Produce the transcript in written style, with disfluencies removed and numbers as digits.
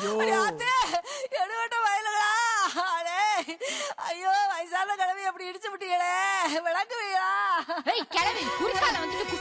எடுவட்ட வயலுங்களா? ஐயோ, வயசான கிழவி அப்படி இடிச்சு விட்டீங்களே, விளக்குவீங்களா? கிழவி குறுக்கால வந்துட்டு